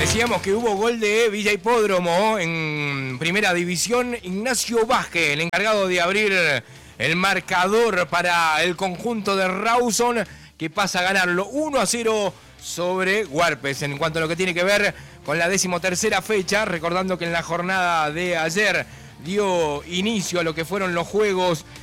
Decíamos que hubo gol de Villa Hipódromo en Primera División. Ignacio Vázquez, el encargado de abrir el marcador para el conjunto de Rawson, que pasa a ganarlo 1-0 sobre Guarpes. En cuanto a lo que tiene que ver con la 13ª fecha, recordando que en la jornada de ayer dio inicio a lo que fueron los juegos